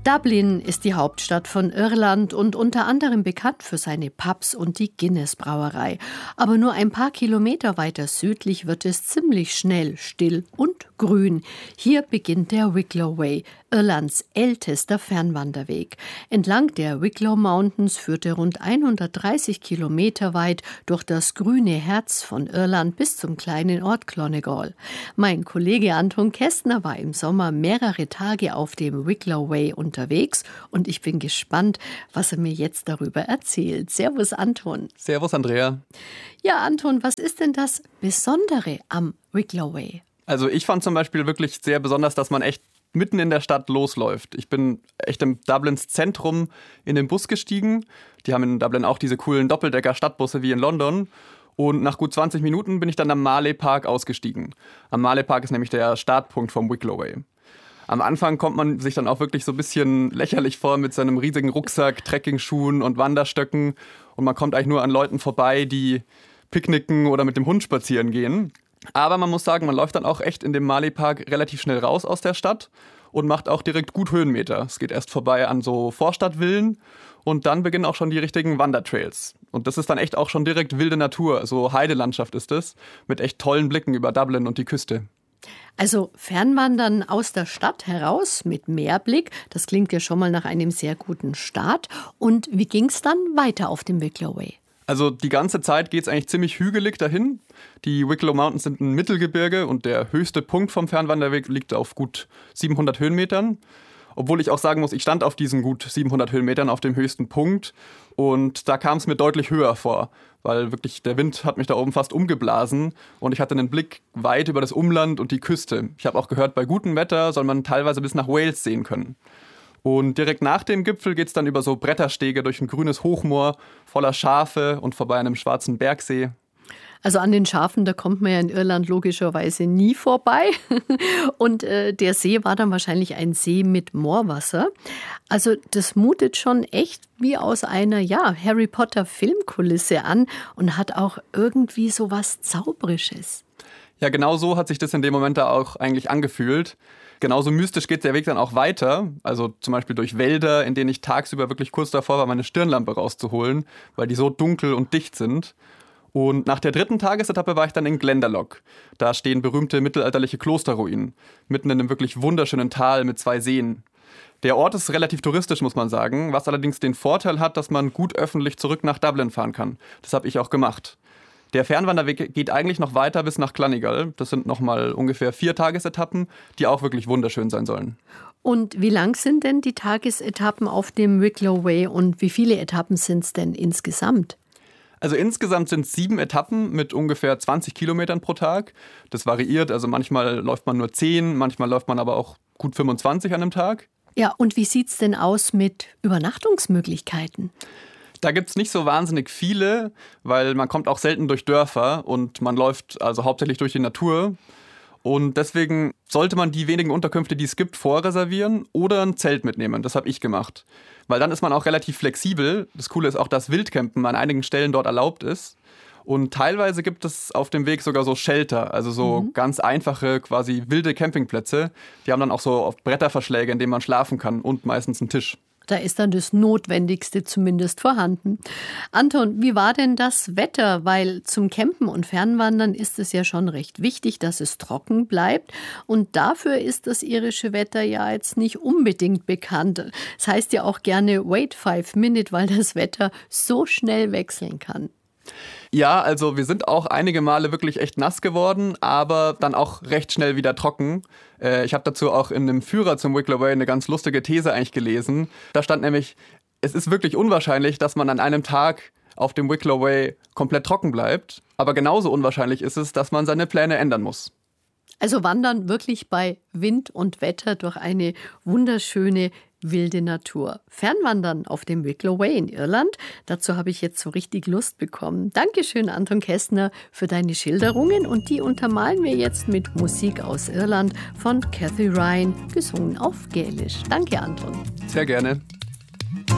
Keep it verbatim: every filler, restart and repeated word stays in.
Dublin ist die Hauptstadt von Irland und unter anderem bekannt für seine Pubs und die Guinness-Brauerei. Aber nur ein paar Kilometer weiter südlich wird es ziemlich schnell still und grün. Hier beginnt der Wicklow Way, Irlands ältester Fernwanderweg. Entlang der Wicklow Mountains führt er rund hundertdreißig Kilometer weit durch das grüne Herz von Irland bis zum kleinen Ort Clonegall. Mein Kollege Anton Kästner war im Sommer mehrere Tage auf dem Wicklow Way unterwegs und ich bin gespannt, was er mir jetzt darüber erzählt. Servus Anton. Servus Andrea. Ja Anton, was ist denn das Besondere am Wicklow Way? Also ich fand zum Beispiel wirklich sehr besonders, dass man echt mitten in der Stadt losläuft. Ich bin echt im Dublins Zentrum in den Bus gestiegen. Die haben in Dublin auch diese coolen Doppeldecker-Stadtbusse wie in London. Und nach gut zwanzig Minuten bin ich dann am Marlay Park ausgestiegen. Am Marlay Park ist nämlich der Startpunkt vom Wicklow Way. Am Anfang kommt man sich dann auch wirklich so ein bisschen lächerlich vor mit seinem riesigen Rucksack, Trekkingschuhen und Wanderstöcken. Und man kommt eigentlich nur an Leuten vorbei, die picknicken oder mit dem Hund spazieren gehen. Aber man muss sagen, man läuft dann auch echt in dem Marlay Park relativ schnell raus aus der Stadt und macht auch direkt gut Höhenmeter. Es geht erst vorbei an so Vorstadtvillen und dann beginnen auch schon die richtigen Wandertrails. Und das ist dann echt auch schon direkt wilde Natur, so Heidelandschaft ist es, mit echt tollen Blicken über Dublin und die Küste. Also Fernwandern aus der Stadt heraus mit Meerblick, das klingt ja schon mal nach einem sehr guten Start. Und wie ging es dann weiter auf dem Wicklow Way? Also die ganze Zeit geht es eigentlich ziemlich hügelig dahin. Die Wicklow Mountains sind ein Mittelgebirge und der höchste Punkt vom Fernwanderweg liegt auf gut siebenhundert Höhenmetern. Obwohl ich auch sagen muss, ich stand auf diesen gut siebenhundert Höhenmetern auf dem höchsten Punkt und da kam es mir deutlich höher vor, weil wirklich der Wind hat mich da oben fast umgeblasen und ich hatte einen Blick weit über das Umland und die Küste. Ich habe auch gehört, bei gutem Wetter soll man teilweise bis nach Wales sehen können. Und direkt nach dem Gipfel geht es dann über so Bretterstege durch ein grünes Hochmoor voller Schafe und vorbei an einem schwarzen Bergsee. Also an den Schafen, da kommt man ja in Irland logischerweise nie vorbei. Und äh, der See war dann wahrscheinlich ein See mit Moorwasser. Also das mutet schon echt wie aus einer ja, Harry Potter Filmkulisse an und hat auch irgendwie so was Zauberisches. Ja, genau so hat sich das in dem Moment da auch eigentlich angefühlt. Genauso mystisch geht der Weg dann auch weiter, also zum Beispiel durch Wälder, in denen ich tagsüber wirklich kurz davor war, meine Stirnlampe rauszuholen, weil die so dunkel und dicht sind. Und nach der dritten Tagesetappe war ich dann in Glendalough. Da stehen berühmte mittelalterliche Klosterruinen, mitten in einem wirklich wunderschönen Tal mit zwei Seen. Der Ort ist relativ touristisch, muss man sagen, was allerdings den Vorteil hat, dass man gut öffentlich zurück nach Dublin fahren kann. Das habe ich auch gemacht. Der Fernwanderweg geht eigentlich noch weiter bis nach Clonegall. Das sind nochmal ungefähr vier Tagesetappen, die auch wirklich wunderschön sein sollen. Und wie lang sind denn die Tagesetappen auf dem Wicklow Way und wie viele Etappen sind es denn insgesamt? Also insgesamt sind es sieben Etappen mit ungefähr zwanzig Kilometern pro Tag. Das variiert, also manchmal läuft man nur zehn, manchmal läuft man aber auch gut fünfundzwanzig an einem Tag. Ja, und wie sieht es denn aus mit Übernachtungsmöglichkeiten? Da gibt es nicht so wahnsinnig viele, weil man kommt auch selten durch Dörfer und man läuft also hauptsächlich durch die Natur. Und deswegen sollte man die wenigen Unterkünfte, die es gibt, vorreservieren oder ein Zelt mitnehmen. Das habe ich gemacht. Weil dann ist man auch relativ flexibel. Das Coole ist auch, dass Wildcampen an einigen Stellen dort erlaubt ist. Und teilweise gibt es auf dem Weg sogar so Shelter, also so mhm. ganz einfache, quasi wilde Campingplätze. Die haben dann auch so Bretterverschläge, in denen man schlafen kann und meistens einen Tisch. Da ist dann das Notwendigste zumindest vorhanden. Anton, wie war denn das Wetter? Weil zum Campen und Fernwandern ist es ja schon recht wichtig, dass es trocken bleibt. Und dafür ist das irische Wetter ja jetzt nicht unbedingt bekannt. Das heißt ja auch gerne wait five minute, weil das Wetter so schnell wechseln kann. Ja, also wir sind auch einige Male wirklich echt nass geworden, aber dann auch recht schnell wieder trocken. Äh, ich habe dazu auch in einem Führer zum Wicklow Way eine ganz lustige These eigentlich gelesen. Da stand nämlich, es ist wirklich unwahrscheinlich, dass man an einem Tag auf dem Wicklow Way komplett trocken bleibt. Aber genauso unwahrscheinlich ist es, dass man seine Pläne ändern muss. Also wandern wirklich bei Wind und Wetter durch eine wunderschöne wilde Natur. Fernwandern auf dem Wicklow Way in Irland, dazu habe ich jetzt so richtig Lust bekommen. Dankeschön, Anton Kästner, für deine Schilderungen und die untermalen wir jetzt mit Musik aus Irland von Cathy Ryan, gesungen auf Gälisch. Danke, Anton. Sehr gerne.